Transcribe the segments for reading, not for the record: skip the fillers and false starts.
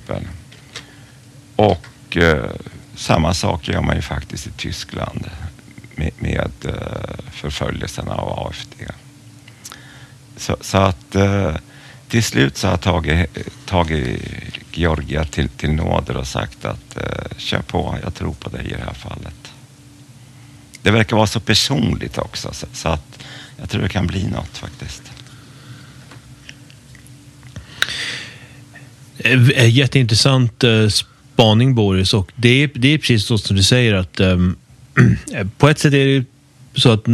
exempel. Och samma sak gör man ju faktiskt i Tyskland med förföljelserna av AfD. Så att till slut så har tagit Georgia till nåder och sagt att kör på, jag tror på dig i det här fallet. Det verkar vara så personligt också, så att jag tror det kan bli något faktiskt. Jätteintressant spaning, Boris, och det är precis så som du säger att på ett sätt är det så att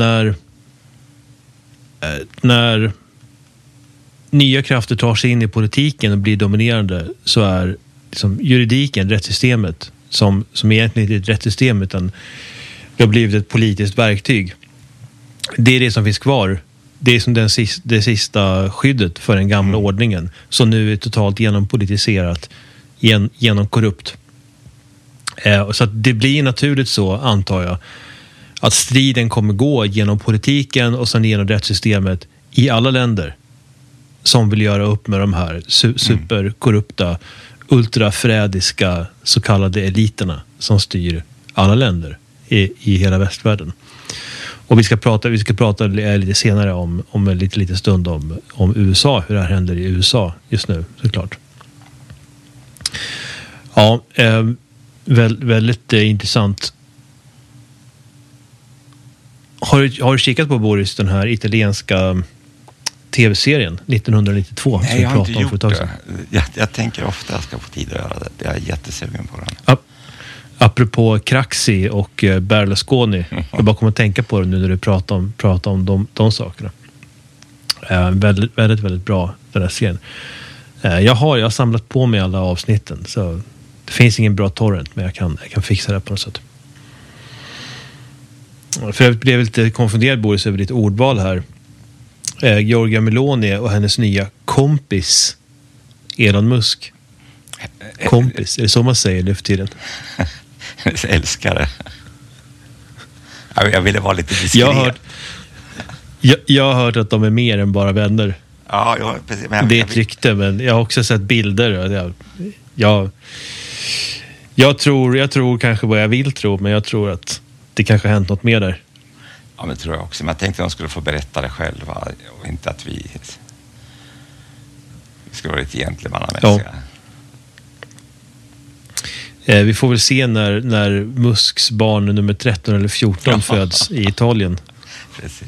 när nya krafter tar sig in i politiken och blir dominerande, så är liksom juridiken, rättssystemet, som egentligen inte är ett rättssystem utan det har blivit ett politiskt verktyg. Det är det som finns kvar. Det är som det sista skyddet för den gamla ordningen, som nu är totalt genompolitiserat, genomkorrupt. Så att det blir naturligt så, antar jag, att striden kommer gå genom politiken och sen genom rättssystemet i alla länder som vill göra upp med de här superkorrupta, ultrafrädiska så kallade eliterna som styr alla länder i hela västvärlden. Och vi ska prata lite senare om en liten stund om USA, hur det här händer i USA just nu, såklart. Ja, väldigt intressant. Har du kikat på, Boris, den här italienska tv-serien 1992? Nej, jag har inte gjort det. Jag tänker ofta att jag ska få tid att göra det. Jag är jättesugen på den. Apropå Craxi och Berlusconi, jag bara kommer att tänka på det nu när du pratar om de sakerna. Väldigt, väldigt, väldigt bra, den här serien. Jag har samlat på mig alla avsnitten, så det finns ingen bra torrent, men jag kan fixa det på något sätt. För jag blev lite konfunderad, Boris, över ditt ordval här. Giorgia Meloni och hennes nya kompis Elon Musk. Kompis, är det så man säger nu för tiden? Jag älskar det. Jag ville vara lite diskret. Jag har hört att de är mer än bara vänner. Ja, precis. Det är ett rykte, men jag har också sett bilder. Jag tror kanske vad jag vill tro, men jag tror att det kanske har hänt något mer där. Ja, men det tror jag också. Men jag tänkte att de skulle få berätta det själva och inte att vi skulle vara lite gentlemannamässiga. Ja. Vi får väl se när Musks barn nummer 13 eller 14 föds i Italien. Precis.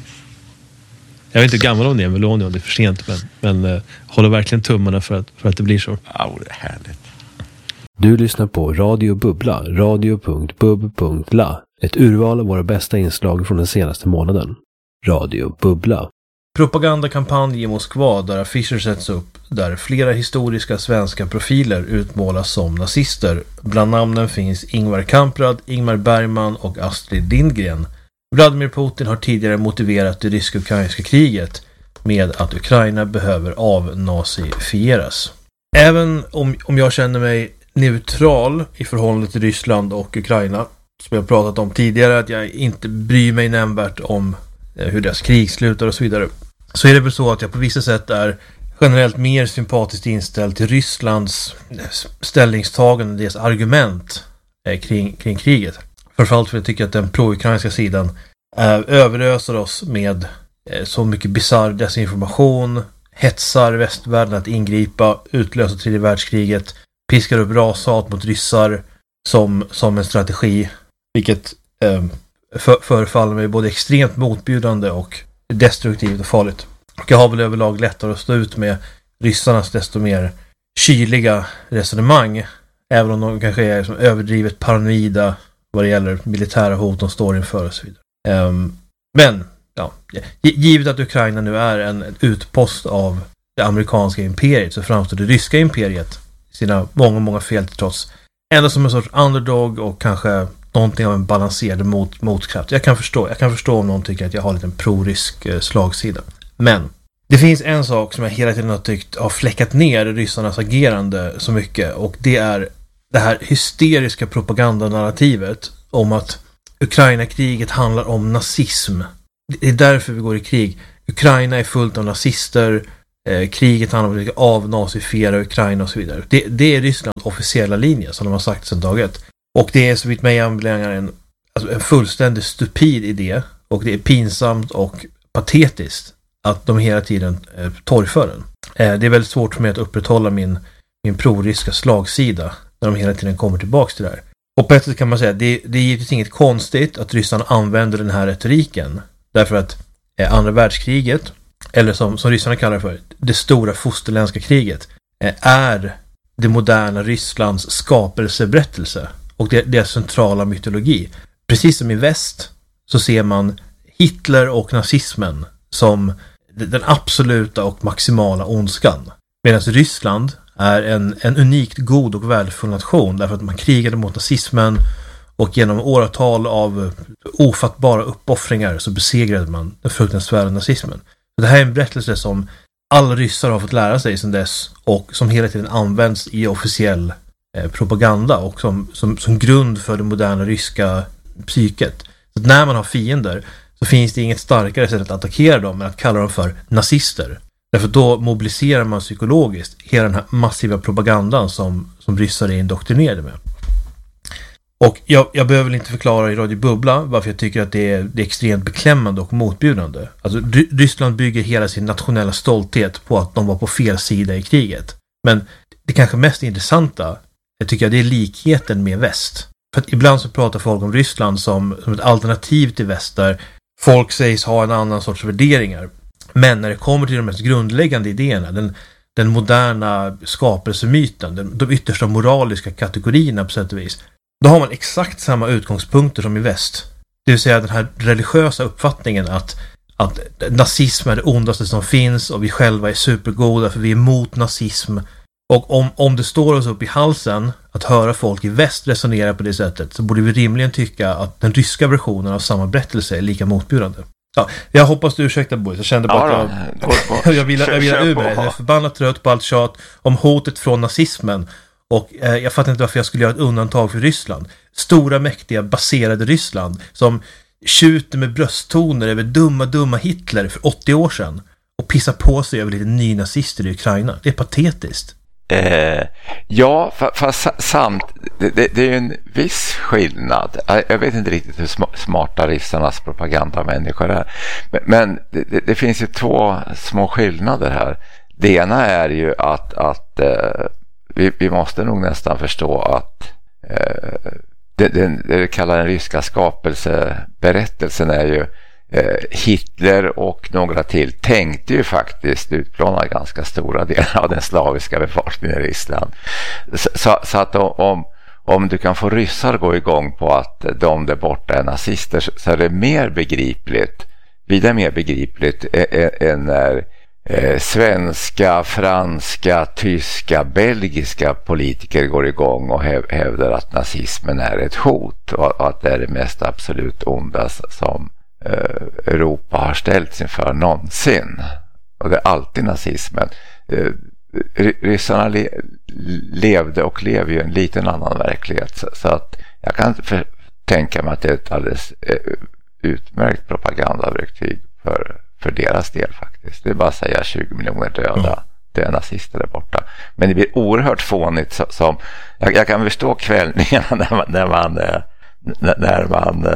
Jag vet inte hur gammal hon är, Meloni, om det är för sent, men håller verkligen tummarna för att det blir så. Ja, det är härligt. Du lyssnar på Radio Bubbla, radio.bub.la. Ett urval av våra bästa inslag från den senaste månaden. Radio Bubbla. Propagandakampanj i Moskva där affischer sätts upp där flera historiska svenska profiler utmålas som nazister. Bland namnen finns Ingvar Kamprad, Ingmar Bergman och Astrid Lindgren. Vladimir Putin har tidigare motiverat det rysk-ukrainska kriget med att Ukraina behöver avnazifieras. Även om jag känner mig neutral i förhållande till Ryssland och Ukraina, som jag pratat om tidigare, att jag inte bryr mig nämnvärt om hur deras krig slutar och så vidare, så är det väl så att jag på vissa sätt är generellt mer sympatiskt inställd till Rysslands ställningstagande, deras argument kring kriget. Framförallt för jag tycker att den pro-ukrainska sidan överöser oss med så mycket bizarr desinformation, hetsar västvärlden att ingripa, utlösa tredje världskriget, piskar upp rashat mot ryssar som en strategi, vilket förefaller mig både extremt motbjudande och destruktivt och farligt. Och jag har väl överlag lättare att stå ut med ryssarnas desto mer kyliga resonemang, även om de kanske är som överdrivet paranoida vad det gäller militära hot de står inför och så vidare. Men ja, givet att Ukraina nu är en utpost av det amerikanska imperiet, så framstår det ryska imperiet, sina många fel till trots, ändå som en sorts underdog och kanske någonting av en balanserad motkraft. Jag kan förstå om någon tycker att jag har en liten pro-rysk slagsida. Men det finns en sak som jag hela tiden har tyckt har fläckat ner ryssarnas agerande så mycket, och det är det här hysteriska propagandanarrativet om att Ukraina-kriget handlar om nazism. Det är därför vi går i krig. Ukraina är fullt av nazister. kriget handlar om att avnazifiera Ukraina och så vidare. Det är Rysslands officiella linje som de har sagt sedan dag ett. Och det är så vitt mig anbelangar en fullständigt stupid idé. Och det är pinsamt och patetiskt att de hela tiden torgför den. Det är väldigt svårt för mig att upprätthålla min proryska slagsida när de hela tiden kommer tillbaka till det här. Och på ett sätt kan man säga att det är givetvis inget konstigt att Ryssland använder den här retoriken. Därför att andra världskriget, eller som ryssarna kallar det för, det stora fosterländska kriget, är det moderna Rysslands skapelseberättelse och deras centrala mytologi. Precis som i väst så ser man Hitler och nazismen som den absoluta och maximala ondskan. Medan Ryssland är en unikt god och värdefull nation därför att man krigade mot nazismen och genom åratal av ofattbara uppoffringar så besegrade man den fruktansvärda nazismen. Så det här är en berättelse som alla ryssar har fått lära sig sedan dess och som hela tiden används i officiell propaganda och som grund för det moderna ryska psyket. Så när man har fiender så finns det inget starkare sätt att attackera dem än att kalla dem för nazister. Därför då mobiliserar man psykologiskt hela den här massiva propagandan som ryssar är indoktrinerade med. Och jag behöver inte förklara i Radio Bubbla varför jag tycker att det är extremt beklämmande och motbjudande. Alltså Ryssland bygger hela sin nationella stolthet på att de var på fel sida i kriget. Men det kanske mest intressanta, jag tycker, det är likheten med väst. För att ibland så pratar folk om Ryssland som ett alternativ till väst där folk sägs ha en annan sorts värderingar. Men när det kommer till de mest grundläggande idéerna, den moderna skapelsemyten, de yttersta moraliska kategorierna på sätt och vis, då har man exakt samma utgångspunkter som i väst. Det vill säga den här religiösa uppfattningen att nazism är det ondaste som finns och vi själva är supergoda för vi är emot nazism. Och om det står oss upp i halsen att höra folk i väst resonera på det sättet så borde vi rimligen tycka att den ryska versionen av samma berättelse är lika motbjudande. Ja, jag hoppas du ursäktar Boris. Jag kände bara att jag vill ur mig. Jag är förbannat trött på allt tjat om hotet från nazismen. Och jag fattar inte varför jag skulle göra ett undantag för Ryssland. Stora, mäktiga, baserade Ryssland som tjuter med brösttoner över dumma Hitler för 80 år sedan och pissar på sig över lite nynazister i Ukraina. Det är patetiskt. Ja, fast samt det är ju en viss skillnad. Jag vet inte riktigt hur smarta ryssarnas propagandamänniskor är. Men det finns ju två små skillnader här. Det ena är ju att vi måste nog nästan förstå att det kallar den ryska skapelseberättelsen är ju Hitler och några till tänkte ju faktiskt utplåna ganska stora delar av den slaviska befolkningen i Ryssland. Så att om du kan få ryssar gå igång på att de där borta är nazister så är det mer begripligt, vida mer begripligt än när svenska, franska, tyska, belgiska politiker går igång och hävdar att nazismen är ett hot och att det är det mest absolut onda som Europa har ställts inför någonsin. Och det är alltid nazismen. Ryssarna levde och lever ju en liten annan verklighet. Så att jag kan tänka mig att det är ett alldeles utmärkt propagandaverktyg för deras del faktiskt. Det är bara att säga 20 miljoner döda. Det är nazister där borta. Men det blir oerhört fånigt som jag kan förstå kvällningarna när man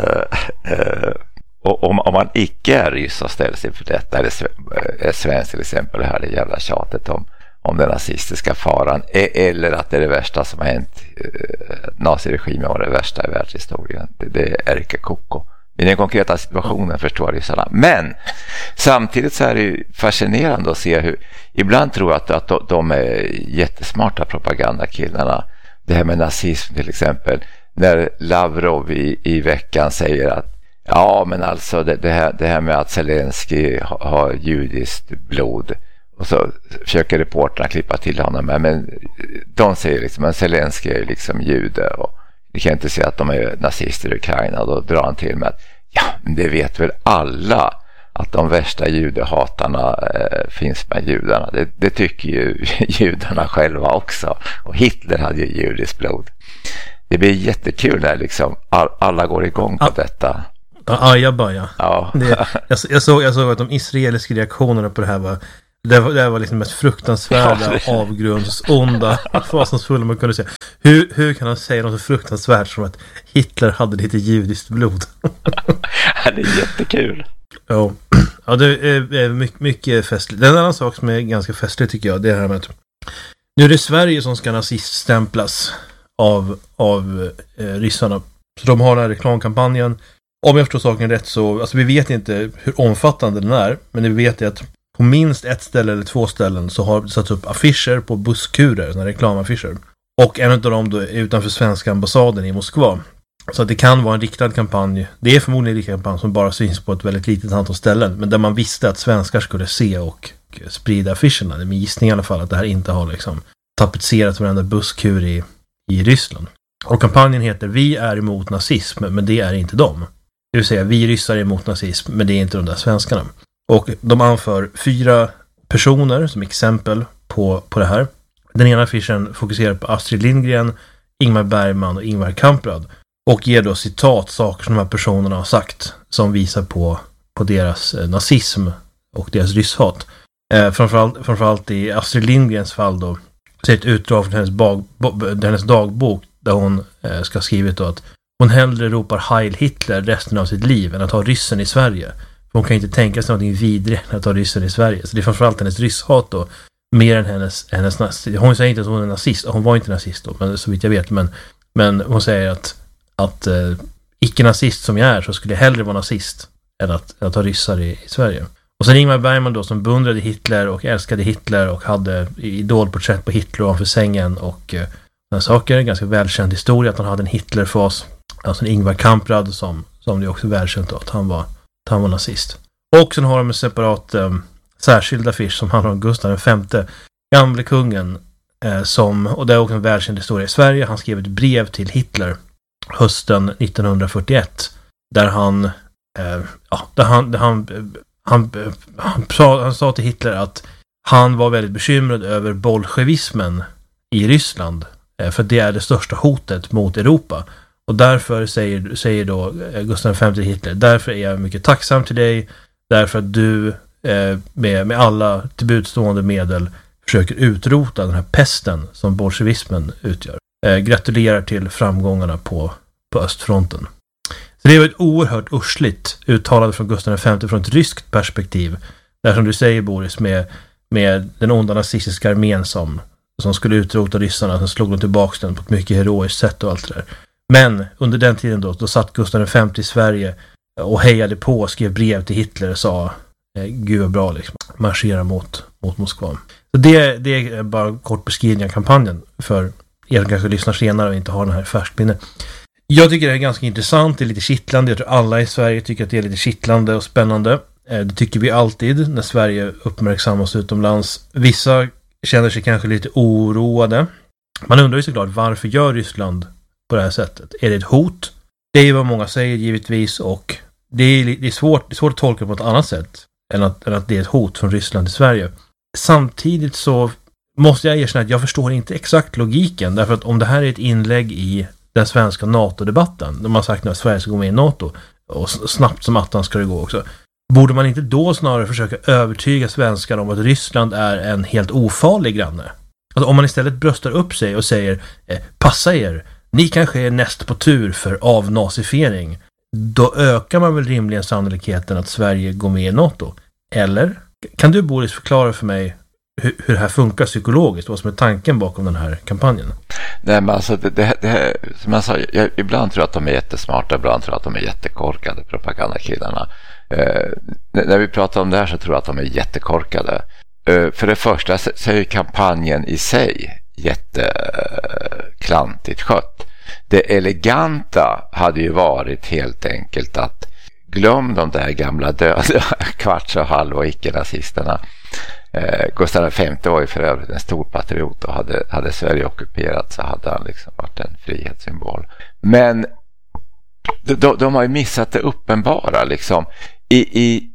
om man icke är ryss och ställs inför detta är svensk till exempel det här jävla tjatet om den nazistiska faran eller att det är det värsta som har hänt. Naziregimen var det värsta i världshistorien. Det är icke koko. I den konkreta situationen förstår ryssarna. Men samtidigt så är det ju fascinerande att se hur ibland tror jag att de är jättesmarta propagandakillarna. Det här med nazism till exempel. När Lavrov i veckan säger att ja, men alltså det här med att Zelensky har judiskt blod. Och så försöker reporterna klippa till honom. Men de säger liksom att Zelensky är liksom jude. Och vi kan inte säga att de är nazister i Ukraina. Då drar han till med att ja, men det vet väl alla att de värsta judehatarna finns med judarna. Det tycker ju judarna själva också. Och Hitler hade ju judiskt blod. Det blir jättekul när liksom alla går igång på detta. Ajabaja. Ja. Jag såg att de israeliska reaktionerna på det här var Det var liksom mest fruktansvärda, avgrundsonda fasansfulla man kunde säga. Hur kan han säga något så fruktansvärt som att Hitler hade lite judiskt blod? Det är jättekul. Ja, det är mycket festligt. Den annan sak som är ganska festlig tycker jag, det är det här med att nu är det Sverige som ska naziststämplas av ryssarna. Så de har den här reklamkampanjen. Om jag förstår saken rätt så, alltså vi vet inte hur omfattande den är, men vi vet att på minst ett ställe eller 2 ställen så har det satts upp affischer på busskurer, såna reklamaffischer. Och en av dem då är utanför svenska ambassaden i Moskva. Så att det kan vara en riktad kampanj. Det är förmodligen en riktad kampanj som bara syns på ett väldigt litet antal ställen. Men där man visste att svenskar skulle se och sprida affischerna. Det är min gissning i alla fall att det här inte har liksom tapetserat varenda busskur i Ryssland. Och kampanjen heter Vi är emot nazism, men det är inte de. Det vill säga vi ryssar är emot nazism, men det är inte de där svenskarna. Och de anför 4 personer som exempel på det här. Den ena affischen fokuserar på Astrid Lindgren, Ingmar Bergman och Ingvar Kamprad. Och ger då citat, saker som de här personerna har sagt som visar på deras nazism och deras rysshat. Framförallt i Astrid Lindgrens fall då, så är ett utdrag från hennes dagbok där hon ska ha skrivit då att hon hellre ropar Heil Hitler resten av sitt liv än att ha ryssen i Sverige. För hon kan inte tänka sig någonting vidare än att ha ryssen i Sverige. Så det är framförallt hennes rysshat då, mer än hennes nazist. Hon säger inte att hon är nazist, hon var inte nazist då, men så vitt jag vet. Men hon säger att icke-nazist som jag är så skulle jag hellre vara nazist än att ha ryssar i Sverige. Och sen Ingmar Bergman då som beundrade Hitler och älskade Hitler och hade idolporträtt på Hitler ovanför sängen och sådana saker. Ganska välkänd historia att han hade en Hitlerfas. Alltså en Ingvar Kamprad som det är också välkänt att han var nazist. Och sen har de en separat särskild affisch som handlar om Gustav V, gamle kungen och det är också en välkänd historia i Sverige. Han skrev ett brev till Hitler hösten 1941 där han sa till Hitler att han var väldigt bekymrad över bolsjevismen i Ryssland för det är det största hotet mot Europa. Och därför säger då Gustav V till Hitler, därför är jag mycket tacksam till dig, därför att du med alla tillbudstående medel försöker utrota den här pesten som bolsjevismen utgör. Gratulerar till framgångarna på östfronten. Så det var ett oerhört ursligt uttalande från Gustav V från ett ryskt perspektiv. Där som du säger Boris med den onda nazistiska armén som skulle utrota ryssarna, som slog dem tillbaka den på ett mycket heroiskt sätt och allt det där. Men under den tiden då satt Gustav V i Sverige och hejade på och skrev brev till Hitler och sa gud vad bra liksom, marschera mot Moskva. Så det är bara en kort beskrivning av kampanjen för er som kanske lyssnar senare och inte har den här färskminne. Jag tycker det är ganska intressant, det är lite kittlande. Jag tror alla i Sverige tycker att det är lite kittlande och spännande. Det tycker vi alltid när Sverige uppmärksammas utomlands. Vissa känner sig kanske lite oroade. Man undrar ju såklart, varför gör Ryssland på det här sättet? Är det ett hot? Det är ju vad många säger givetvis, och det är svårt att tolka på ett annat sätt än att det är ett hot från Ryssland till Sverige. Samtidigt så måste jag erkänna att jag förstår inte exakt logiken, därför att om det här är ett inlägg i den svenska NATO-debatten, de har sagt nu att Sverige ska gå med i NATO och snabbt som attan ska det gå också, borde man inte då snarare försöka övertyga svenskar om att Ryssland är en helt ofarlig granne? Alltså om man istället bröstar upp sig och säger passa er, ni kanske är näst på tur för avnazifiering, då ökar man väl rimligen sannolikheten att Sverige går med i NATO. Eller? Kan du Boris förklara för mig hur det här funkar psykologiskt, vad som är tanken bakom den här kampanjen? Nej, men alltså det som jag sa, ibland tror jag att de är jättesmarta, ibland tror jag att de är jättekorkade, propagandakillarna. När vi pratar om det här så tror jag att de är jättekorkade. För det första så är kampanjen i sig jätteklantigt skött. Det eleganta hade ju varit helt enkelt att glöm de där gamla döda kvarts och halv och icke-nazisterna. Gustav V var ju för övrigt en stor patriot, och hade Sverige ockuperat så hade han liksom varit en frihetssymbol. Men de har ju missat det uppenbara liksom. I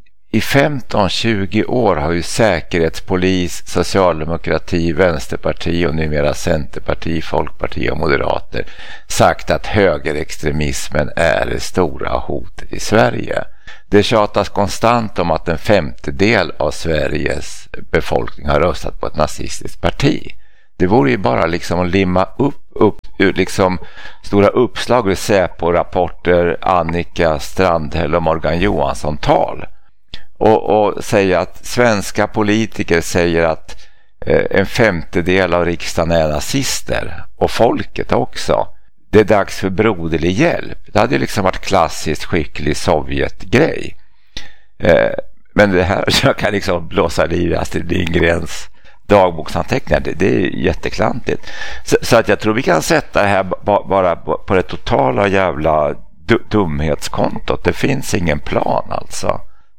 15-20 år har ju säkerhetspolis, socialdemokrati, vänsterparti och numera centerparti, folkparti och moderater sagt att högerextremismen är det stora hotet i Sverige. Det tjatas konstant om att en femtedel av Sveriges befolkning har röstat på ett nazistiskt parti. Det vore ju bara liksom att limma upp liksom stora uppslag i Säpo-rapporter, Annika Strandhäll och Morgan Johansson-tal. Och säga att svenska politiker säger att en femtedel av riksdagen är nazister och folket också. Det är dags för broderlig hjälp. Det hade liksom varit klassiskt skicklig Sovjetgrej. Men det här, jag kan liksom blåsa liv i Astrid Lindgrens dagboksanteckningar. Det är jätteklantigt. Så att jag tror vi kan sätta det här bara på det totala jävla dumhetskontot. Det finns ingen plan alltså.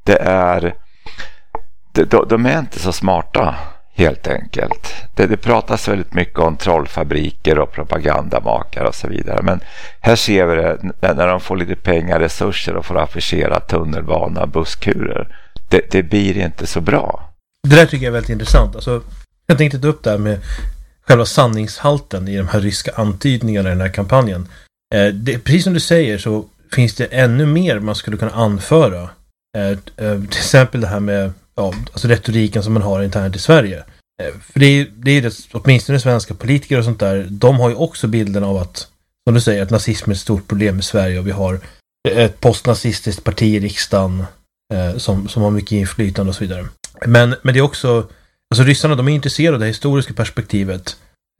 De är inte så smarta helt enkelt. Det pratas väldigt mycket om trollfabriker och propagandamakare och så vidare. Men här ser vi det när de får lite pengar, resurser och får affischera tunnelbana, busskurer. Det blir inte så bra. Det där tycker jag är väldigt intressant. Alltså, jag tänkte ta upp det här med själva sanningshalten i de här ryska antydningarna i den här kampanjen. Precis som du säger så finns det ännu mer man skulle kunna anföra. Till exempel det här med alltså retoriken som man har internt i Sverige. För det är det, åtminstone svenska politiker och sånt där, de har ju också bilden av att, som du säger, att nazism är ett stort problem i Sverige och vi har ett postnazistiskt parti i riksdagen som har mycket inflytande och så vidare. Men det är också, alltså ryssarna, de är intresserade av det historiska perspektivet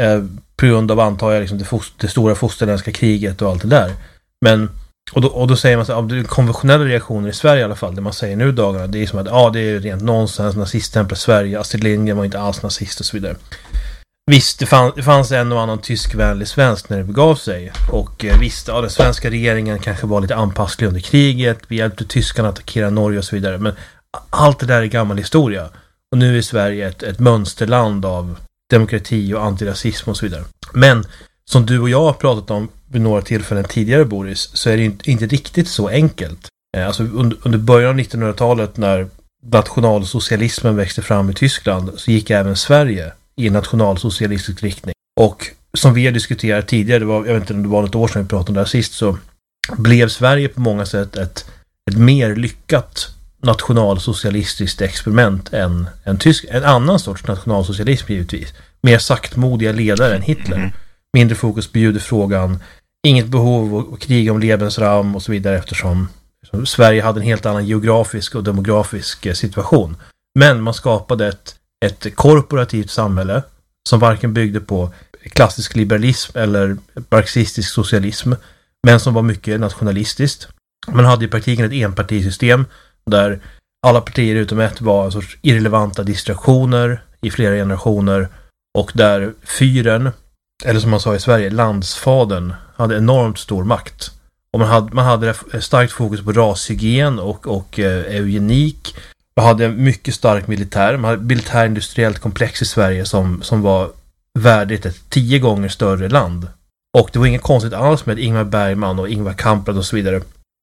på grund av, antar jag, liksom det stora fosterländska kriget och allt det där. Men och då säger man så här, av konventionella reaktioner i Sverige i alla fall, det man säger nu dagarna, det är som att det är rent nonsens, naziststämplar Sverige, Astrid Lindgren var inte alls nazist och så vidare. Visst, det fanns en och annan tyskvänlig svensk när det begav sig, och visst, den svenska regeringen kanske var lite anpasslig under kriget, vi hjälpte tyskarna att attackera Norge och så vidare, men allt det där är gammal historia, och nu är Sverige ett mönsterland av demokrati och antirasism och så vidare. Men som du och jag har pratat om vid några tillfällen tidigare, Boris, så är det inte riktigt så enkelt. Alltså under början av 1900-talet när nationalsocialismen växte fram i Tyskland, så gick även Sverige i en nationalsocialistisk riktning. Och som vi har diskuterat tidigare, jag vet inte om det var något år sedan vi pratade om det här sist, så blev Sverige på många sätt ett mer lyckat nationalsocialistiskt experiment än en annan sorts nationalsocialism givetvis. Mer saktmodiga ledare än Hitler. Mindre fokus på judefrågan, inget behov av krig om Lebensraum och så vidare, eftersom Sverige hade en helt annan geografisk och demografisk situation. Men man skapade ett korporativt samhälle som varken byggde på klassisk liberalism eller marxistisk socialism, men som var mycket nationalistiskt. Man hade i praktiken ett enpartisystem där alla partier utom ett var en sorts irrelevanta distraktioner i flera generationer, och där fyren, eller som man sa i Sverige, landsfadern, hade enormt stor makt. Och man hade starkt fokus på rashygien och eugenik. Man hade mycket stark militär. Man hade militärindustriellt komplex i Sverige som var värdigt ett 10 gånger större land. Och det var inget konstigt alls med att Ingmar Bergman och Ingvar Kamprad och så vidare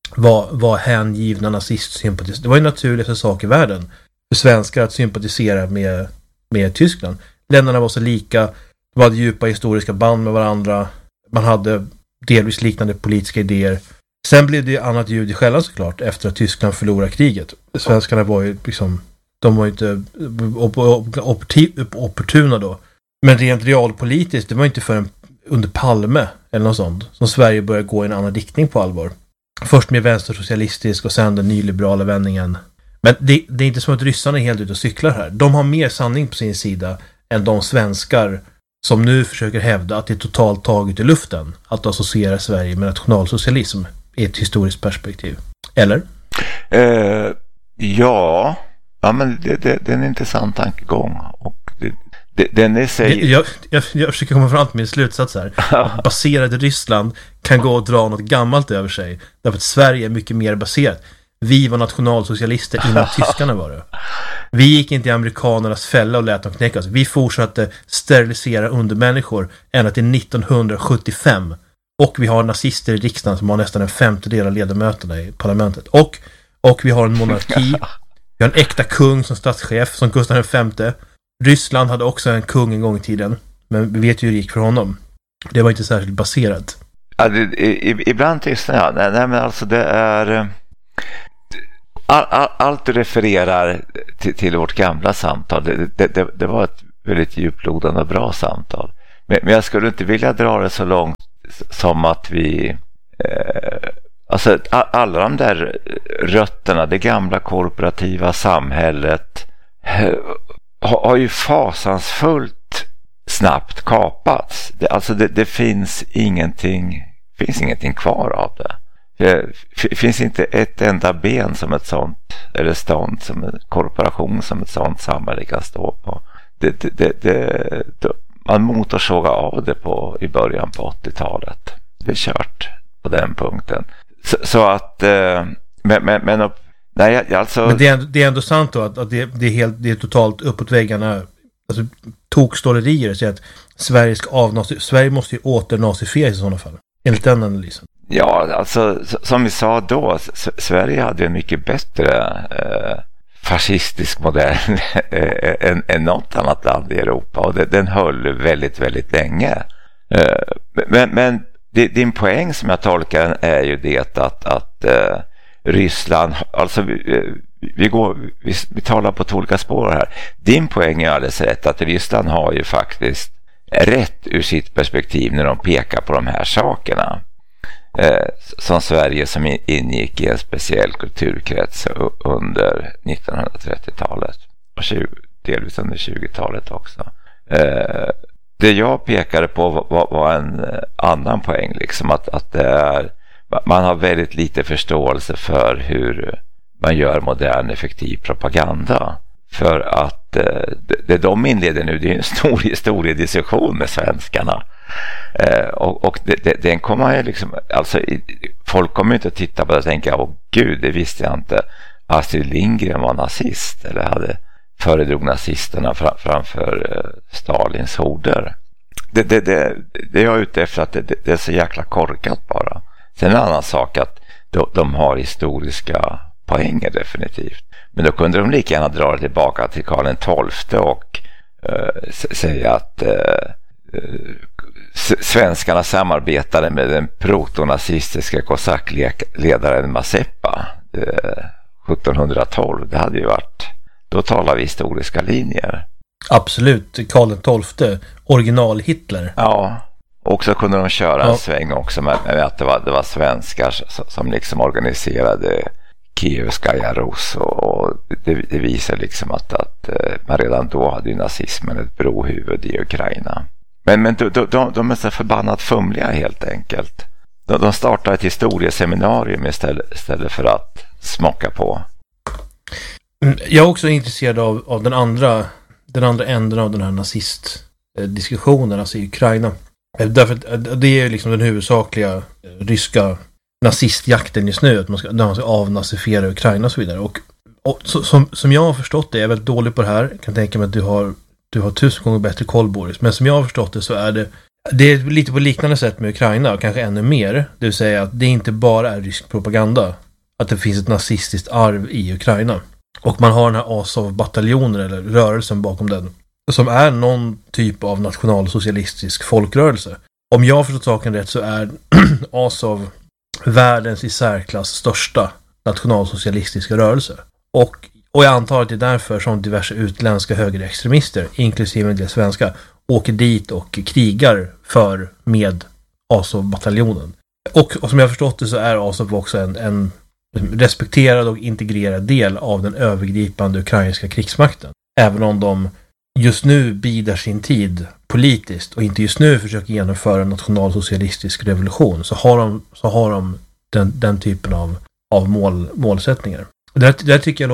var hängivna nazistsympatiser. Det var ju naturligt sak i världen för svenskar att sympatisera med Tyskland. Länderna var så lika. De hade djupa historiska band med varandra. Man hade delvis liknande politiska idéer. Sen blev det annat ljud i skällan såklart efter att Tyskland förlorade kriget. Svenskarna var ju liksom, de var ju inte opportuna då. Men rent realpolitiskt, det var inte förrän under Palme eller något sånt som Sverige började gå i en annan riktning på allvar. Först med vänstersocialistisk och sen den nyliberala vändningen. Men det är inte som att ryssarna är helt ute och cyklar här. De har mer sanning på sin sida än de svenskar som nu försöker hävda att det är totalt taget i luften att associera Sverige med nationalsocialism i ett historiskt perspektiv. Eller? Ja, men det är en intressant tankegång. Och den är sig... jag försöker komma fram till min slutsats här. Baserat i Ryssland kan gå och dra något gammalt över sig. Därför att Sverige är mycket mer baserat. Vi var nationalsocialister innan tyskarna var det. Vi gick inte i amerikanernas fälla och lät dem knäcka oss. Vi fortsatte sterilisera undermänniskor ända till 1975. Och vi har nazister i riksdagen som har nästan en femtedel av ledamöterna i parlamentet. Och vi har en monarki. Vi har en äkta kung som statschef, som Gustav V. Ryssland hade också en kung en gång i tiden. Men vi vet ju hur det gick för honom. Det var inte särskilt baserat. Ja, ibland tystnar jag. Nej, men alltså det är... allt du refererar till vårt gamla samtal, det var ett väldigt djuplodande och bra samtal. Men jag skulle inte vilja dra det så långt som att vi... Alltså alla de där rötterna, det gamla korporativa samhället har ju fasansfullt snabbt kapats. Det finns ingenting kvar av det. Det finns inte ett enda ben som ett sånt, eller stånd som en korporation som ett sånt samhälle kan stå på. Man motorsågar av det i början på 80-talet. Det är kört på den punkten. Så att men det är ändå sant då att det är totalt uppåt väggarna, alltså tokstålerier, så att Sverige måste ju åternazifieras i sådana fall, enligt den analysen. Ja, alltså som vi sa då, Sverige hade en mycket bättre fascistisk modell än något annat land i Europa, och den höll väldigt, väldigt länge. Men din poäng som jag tolkar den är ju det att Ryssland, alltså vi talar på olika spår här. Din poäng är alldeles rätt, att Ryssland har ju faktiskt rätt ur sitt perspektiv när de pekar på de här sakerna. Som Sverige som ingick i en speciell kulturkrets under 1930-talet och delvis under 20-talet också. Det jag pekade på var en annan poäng, liksom att man har väldigt lite förståelse för hur man gör modern effektiv propaganda. För att det de inleder nu, det är en stor historiediskussion med svenskarna. Och den kommer ju liksom, alltså folk kommer inte att titta på det och tänka, åh gud, det visste jag inte. Astrid Lindgren var nazist eller föredrog nazisterna framför Stalins horder. Det är jag ute efter, att det är så jäkla korkat bara. Sen är en annan sak att de har historiska poänger definitivt. Men då kunde de lika gärna dra det tillbaka till Karl XII och säga att svenskarna samarbetade med den protonazistiska kosackledaren Mazeppa 1712. Det hade ju varit, då talar vi historiska linjer. Absolut, Karl XII, original Hitler. Ja, och så kunde de köra en sväng också med att det var svenskar som liksom organiserade Kievskaja Rus, och det visar liksom att man redan då hade ju nazismen ett brohuvud i Ukraina. Men de är så förbannat fumliga helt enkelt. De startar ett historieseminarium istället för att smaka på. Jag är också intresserad av den andra änden av den här nazistdiskussionen, alltså i Ukraina. Därför att det är liksom den huvudsakliga ryska nazistjakten just nu, att man ska avnazifiera Ukraina och så vidare. Och som jag har förstått det, jag är väldigt dålig på det här, kan tänka mig att du har 1000 gånger bättre koll, Boris. Men som jag har förstått det så är det är lite på liknande sätt med Ukraina, och kanske ännu mer. Det vill säga att det inte bara är rysk propaganda, att det finns ett nazistiskt arv i Ukraina. Och man har den här Azov-bataljonen eller rörelsen bakom den, som är någon typ av nationalsocialistisk folkrörelse. Om jag har förstått saken rätt så är Azov världens i särklass största nationalsocialistiska rörelse. Och jag antar att det är därför som diverse utländska högerextremister, inklusive en del svenska, åker dit och krigar med Azov-bataljonen. Och som jag har förstått det så är Azov också en respekterad och integrerad del av den övergripande ukrainska krigsmakten. Även om de just nu bidar sin tid politiskt och inte just nu försöker genomföra en nationalsocialistisk revolution, så har de den typen av målsättningar. Det tycker jag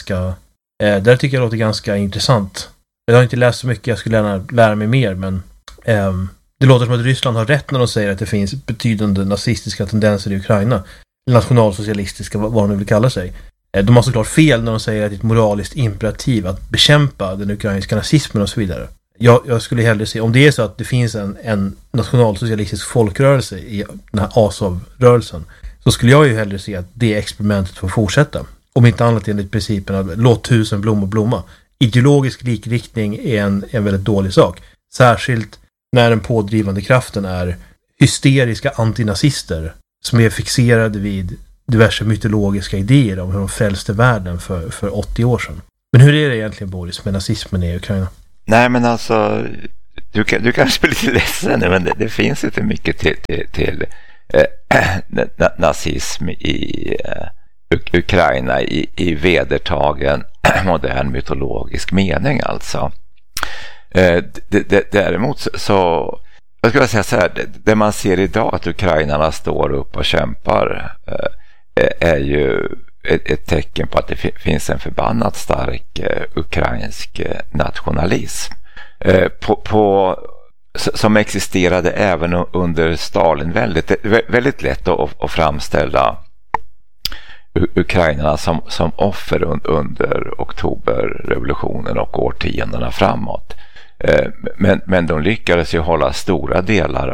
låter ganska intressant. Jag har inte läst så mycket, jag skulle gärna lära mig mer, men det låter som att Ryssland har rätt när de säger att det finns betydande nazistiska tendenser i Ukraina. Nationalsocialistiska, vad de vill kalla sig. De har såklart fel när de säger att det är ett moraliskt imperativ att bekämpa den ukrainska nazismen och så vidare. Jag skulle hellre se, om det är så att det finns en nationalsocialistisk folkrörelse i den här Azov-rörelsen, så skulle jag ju hellre se att det experimentet får fortsätta. Om inte annat enligt principen att låt 1000 blommor blomma. Ideologisk likriktning är en väldigt dålig sak. Särskilt när den pådrivande kraften är hysteriska antinazister som är fixerade vid diverse mytologiska idéer om hur de frälste världen för 80 år sedan. Men hur är det egentligen, Boris, med nazismen i Ukraina? Nej, men alltså, du kanske blir lite ledsen nu, men det finns inte mycket till nazism i Ukraina i vedertagen modern mytologisk mening alltså. Däremot så, jag skulle säga så här, det man ser idag att ukrainarna står upp och kämpar är ju ett tecken på att det finns en förbannat stark ukrainsk nationalism som existerade även under Stalin. Väldigt lätt att framställa ukrainarna som offer under oktoberrevolutionen och årtiondena framåt. Men de lyckades ju hålla stora delar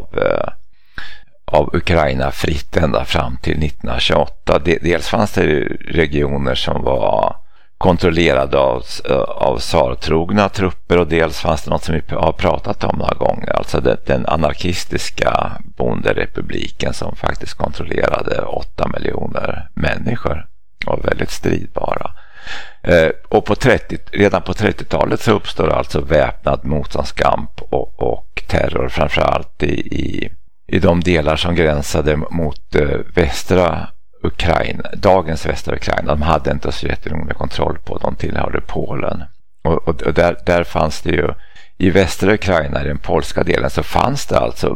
av Ukraina fritt ända fram till 1928. Dels fanns det regioner som var kontrollerade av tsartrogna trupper, och dels fanns det något som vi har pratat om några gånger, alltså den anarkistiska bonderepubliken som faktiskt kontrollerade 8 miljoner människor och var väldigt stridbara. Och redan på 30-talet så uppstår alltså väpnad motståndskamp och terror, framförallt i de delar som gränsade mot västra Ukraina, dagens västra Ukraina. De hade inte Sovjetunionen kontroll på, de tillhörde Polen. Och där fanns det ju, i västra Ukraina, i den polska delen, så fanns det alltså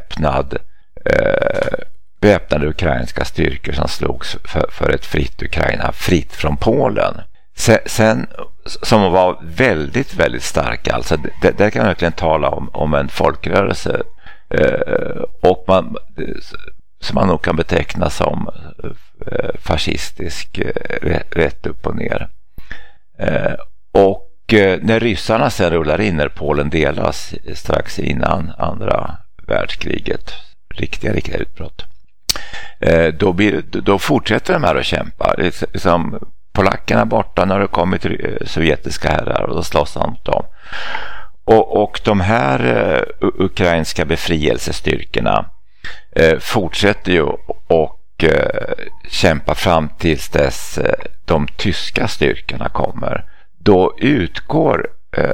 väpnade ukrainska styrkor som slogs för ett fritt Ukraina, fritt från Polen. Sen som var väldigt, väldigt starka. Alltså där kan man verkligen tala om en folkrörelse och som man nog kan beteckna som fascistisk rätt upp och ner. Och när ryssarna sen rullar in, när Polen delas strax innan andra världskriget, riktiga utbrott, då fortsätter de här att kämpa. Liksom, polackerna borta, när det kommit sovjetiska herrar, och då slåss de mot dem. Och de här ukrainska befrielsestyrkorna fortsätter ju och kämpa fram tills dess de tyska styrkorna kommer. Då utgår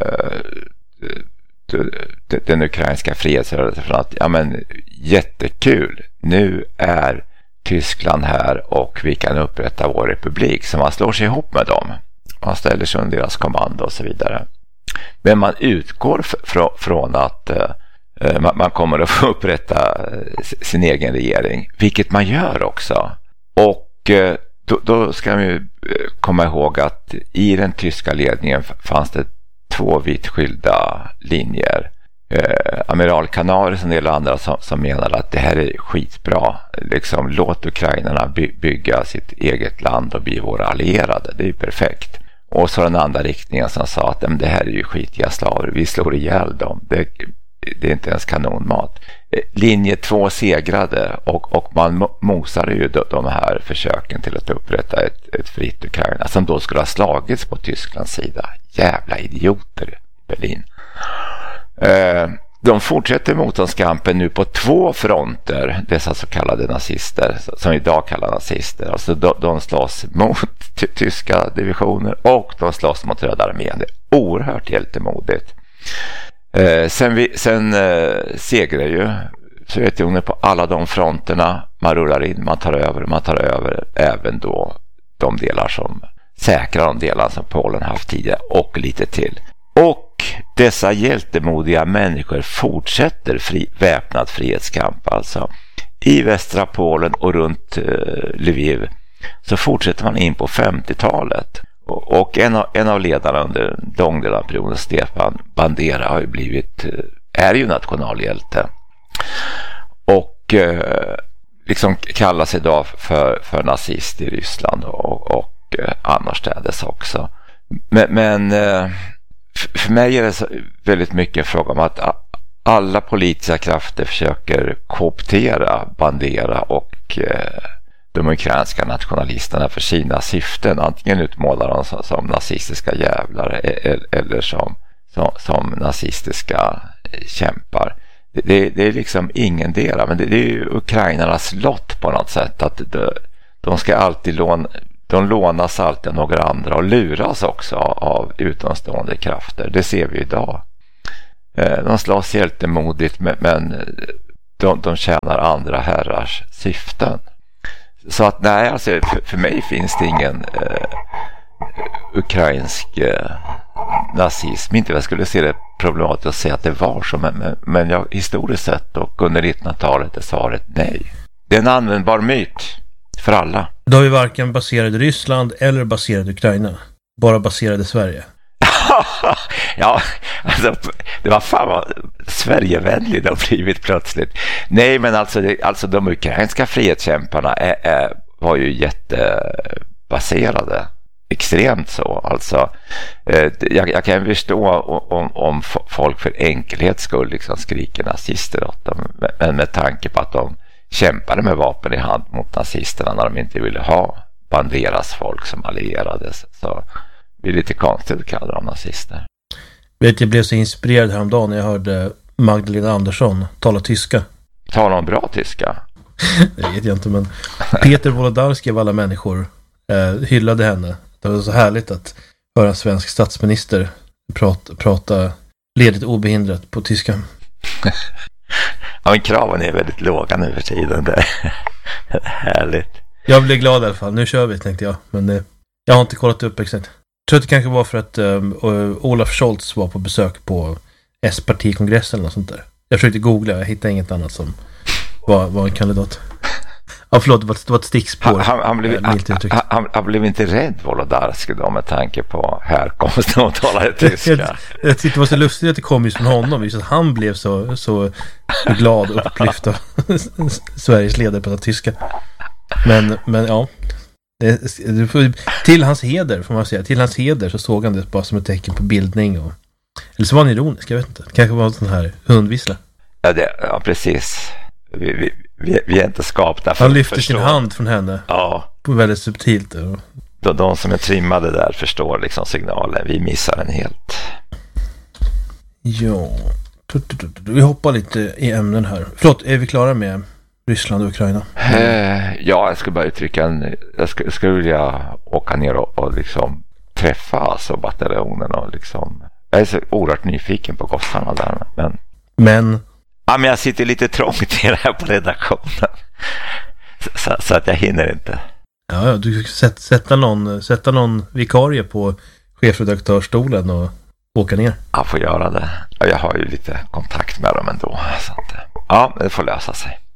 den ukrainska frihetsrörelsen från att jättekul, nu är Tyskland här och vi kan upprätta vår republik, så man slår sig ihop med dem. Man ställer sig under deras kommando och så vidare. Men man utgår från att man kommer att få upprätta sin egen regering, vilket man gör också. Och då ska man ju komma ihåg att i den tyska ledningen fanns det 2 vitt skilda linjer. Amiral Canaris och en del andra som menar att det här är skitbra. Liksom, låt ukrainarna bygga sitt eget land och bli våra allierade. Det är ju perfekt. Och så den andra riktningen som sa att det här är ju skitiga slaver. Vi slår ihjäl dem. Det är inte ens kanonmat. Linje 2 segrade och man mosade ju de här försöken till att upprätta ett fritt Ukraina som då skulle ha slagits på Tysklands sida. Jävla idioter i Berlin. De fortsätter motståndskampen nu på 2 fronter, dessa så kallade nazister, som idag kallar nazister. Alltså de slåss mot tyska divisioner och de slåss mot Röda armén. Det är oerhört hjältemodigt. Sen segrar ju Sovjetunionen på alla de fronterna. Man rullar in, man tar över även då de delar som säkrar de delar som Polen haft tidigare och lite till. Och dessa hjältemodiga människor fortsätter väpnad frihetskamp. Alltså i västra Polen och runt Lviv så fortsätter man in på 50-talet. Och en av ledarna under lång del av perioden, Stefan Bandera, har ju är ju nationalhjälte. Och liksom kallas idag för nazist i Ryssland och annorstädes också. Men för mig är det väldigt mycket en fråga om att alla politiska krafter försöker kooptera Bandera och de ukrainska nationalisterna för sina syften. Antingen utmålar de som nazistiska jävlar eller som nazistiska kämpar. Det är liksom ingendera, men det är ju ukrainarnas lott på något sätt att de ska alltid de lånas alltid av några andra och luras också av utomstående krafter. Det ser vi idag. De slåss hjältemodigt, men de tjänar andra herrars syften. Så att nej, alltså för mig finns det ingen ukrainsk nazism. Inte jag skulle se det problematiskt att säga att det var så, men jag, historiskt sett och under 1900-talet är svaret nej. Det är en användbar myt för alla. Då har vi varken baserade Ryssland eller baserade Ukraina. Bara baserade Sverige. Ja, alltså, det var fan vad Sverigevänligt det har blivit plötsligt. Nej, men alltså de ukrainska frihetskämparna var ju jättebaserade. Extremt så. Alltså, jag kan förstå om folk för enkelhets skull liksom skriker nazister åt dem. Men med tanke på att de kämpade med vapen i hand mot nazisterna när de inte ville ha Banderas folk som allierades, så det är lite konstigt att kalla dem nazister. Jag blev så inspirerad häromdagen när jag hörde Magdalena Andersson tala tyska. Talar om bra tyska? Det vet jag inte, men Peter Wolodarski av alla människor hyllade henne. Det var så härligt att höra en svensk statsminister prata ledigt obehindrat på tyska. Ja, men kraven är väldigt låga nu för tiden. Det är härligt. Jag blev glad i alla fall. Nu kör vi, tänkte jag. Men jag har inte kollat upp exakt. Jag tror att det kanske var för att Olaf Scholz var på besök på S-partikongressen eller något sånt där. Jag försökte googla, jag hittade inget annat som var en kandidat. Ja, förlåt, det var ett stickspår. Han blev inte rädd, Wolodarski, då, med tanke på härkomsten och talade tyska. Jag tyckte det var så lustigt att det kom just från honom. Just att han blev så glad och upplyft av Sveriges ledare på tyska. Men ja, till hans heder får man säga. Till hans heder så såg han det bara som ett tecken på bildning. Eller så var han ironisk, jag vet inte. Det kanske var en sån här hundvissla. Ja, precis. Vi är inte skapta för han lyfter sin hand från henne. Ja. På väldigt subtilt. De som är trimmade där förstår liksom signalen. Vi missar den helt. Ja. Vi hoppar lite i ämnen här. Förlåt, är vi klara med Ryssland och Ukraina? Ja, jag skulle bara uttrycka jag skulle vilja åka ner och liksom träffa alltså bataljonen och liksom. Jag är så oerhört nyfiken på gossarna där. Men ja, men jag sitter lite trångt i det här på redaktionen. Så att jag hinner inte. Ja, du sätta någon vikarie på chefredaktörsstolen och åka ner. Jag får göra det. Jag har ju lite kontakt med dem ändå. Så att, ja, det får lösa sig.